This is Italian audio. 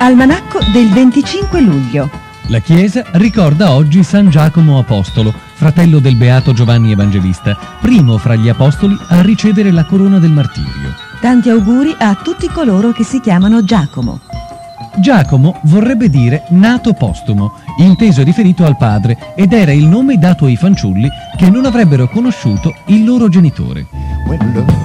Almanacco del 25 luglio. La Chiesa ricorda oggi San Giacomo Apostolo, fratello del beato Giovanni Evangelista, primo fra gli apostoli a ricevere la corona del martirio. Tanti auguri a tutti coloro che si chiamano Giacomo. Giacomo vorrebbe dire nato postumo, inteso riferito al padre, ed era il nome dato ai fanciulli che non avrebbero conosciuto il loro genitore.